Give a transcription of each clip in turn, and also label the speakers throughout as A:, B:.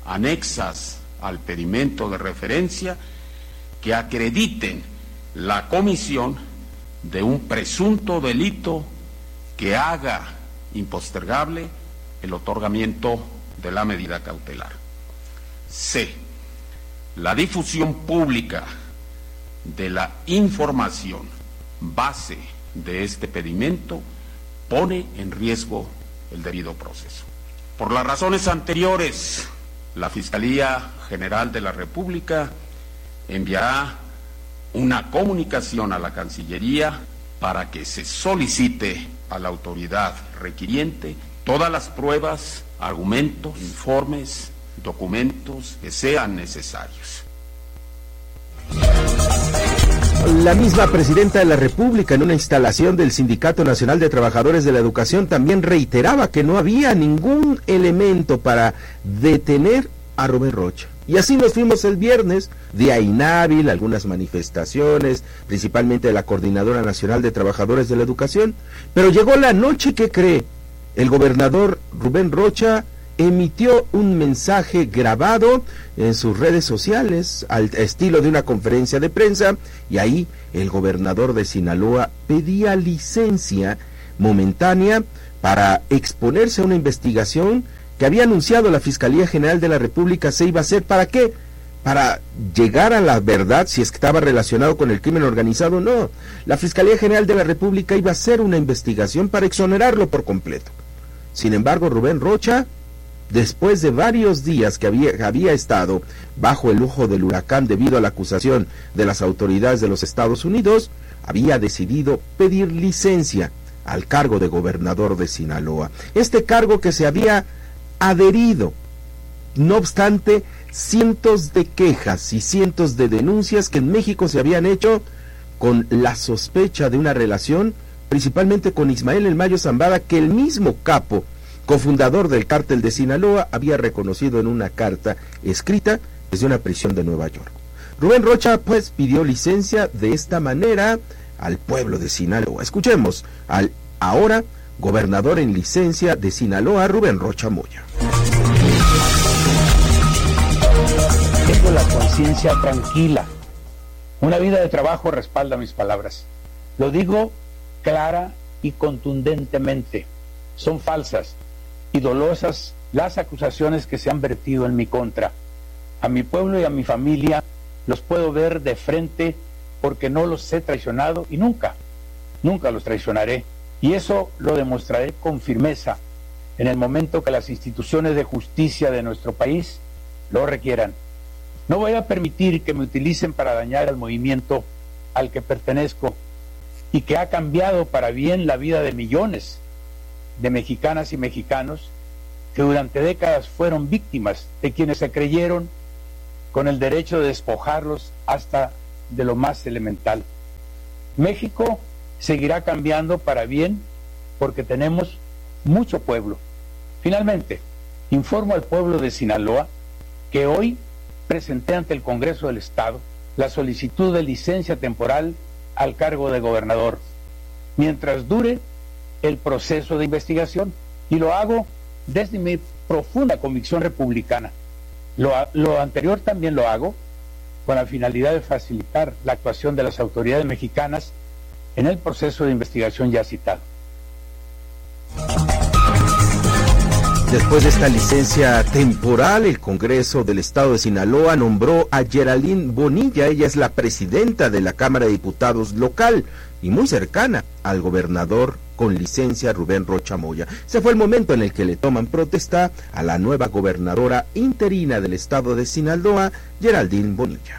A: anexas al pedimento de referencia que acrediten la comisión de un presunto delito que haga impostergable el otorgamiento de la medida cautelar. C. La difusión pública de la información base de este pedimento pone en riesgo el debido proceso. Por las razones anteriores, la Fiscalía General de la República enviará una comunicación a la Cancillería para que se solicite a la autoridad requiriente todas las pruebas, argumentos, informes, documentos que sean necesarios.
B: La misma presidenta de la República, en una instalación del Sindicato Nacional de Trabajadores de la Educación, también reiteraba que no había ningún elemento para detener a Rubén Rocha. Y así nos fuimos el viernes, día inhábil, algunas manifestaciones, principalmente de la Coordinadora Nacional de Trabajadores de la Educación, pero llegó la noche que cree. El gobernador Rubén Rocha emitió un mensaje grabado en sus redes sociales al estilo de una conferencia de prensa, y ahí el gobernador de Sinaloa pedía licencia momentánea para exponerse a una investigación que había anunciado la Fiscalía General de la República se iba a hacer. ¿Para qué? Para llegar a la verdad si es que estaba relacionado con el crimen organizado o no. La Fiscalía General de la República iba a hacer una investigación para exonerarlo por completo. Sin embargo, Rubén Rocha, después de varios días que había estado bajo el ojo del huracán debido a la acusación de las autoridades de los Estados Unidos, había decidido pedir licencia al cargo de gobernador de Sinaloa. Este cargo que se había adherido, no obstante, cientos de quejas y cientos de denuncias que en México se habían hecho con la sospecha de una relación, principalmente con Ismael El Mayo Zambada, que el mismo capo, cofundador del cártel de Sinaloa, había reconocido en una carta escrita desde una prisión de Nueva York. Rubén Rocha, pues, pidió licencia de esta manera al pueblo de Sinaloa. Escuchemos al ahora gobernador en licencia de Sinaloa, Rubén Rocha Moya.
C: Tengo la conciencia tranquila. Una vida de trabajo respalda mis palabras. Lo digo clara y contundentemente. Son falsas y dolosas las acusaciones que se han vertido en mi contra. A mi pueblo y a mi familia los puedo ver de frente porque no los he traicionado y nunca los traicionaré. Y eso lo demostraré con firmeza en el momento que las instituciones de justicia de nuestro país lo requieran. No voy a permitir que me utilicen para dañar al movimiento al que pertenezco y que ha cambiado para bien la vida de millones de mexicanas y mexicanos que durante décadas fueron víctimas de quienes se creyeron con el derecho de despojarlos hasta de lo más elemental. México seguirá cambiando para bien porque tenemos mucho pueblo. Finalmente, informo al pueblo de Sinaloa que hoy presenté ante el Congreso del Estado la solicitud de licencia temporal al cargo de gobernador, mientras dure el proceso de investigación, y lo hago desde mi profunda convicción republicana. Lo anterior también lo hago con la finalidad de facilitar la actuación de las autoridades mexicanas en el proceso de investigación ya citado.
B: Después de esta licencia temporal, el Congreso del Estado de Sinaloa nombró a Geraldine Bonilla. Ella es la presidenta de la Cámara de Diputados local y muy cercana al gobernador con licencia Rubén Rocha Moya. Ese fue el momento en el que le toman protesta a la nueva gobernadora interina del Estado de Sinaloa, Geraldine Bonilla.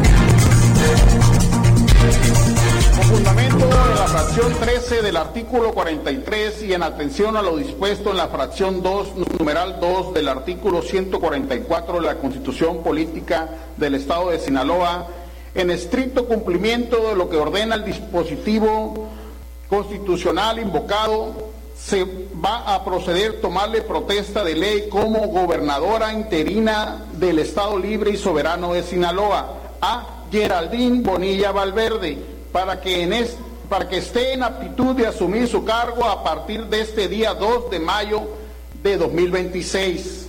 D: Con fundamento en la fracción 13 del artículo 43 y en atención a lo dispuesto en la fracción 2, numeral 2 del artículo 144 de la Constitución Política del Estado de Sinaloa, en estricto cumplimiento de lo que ordena el dispositivo constitucional invocado, se va a proceder a tomarle protesta de ley como gobernadora interina del Estado Libre y Soberano de Sinaloa a Geraldine Bonilla Valverde, para que esté en aptitud de asumir su cargo a partir de este día 2 de mayo de 2026.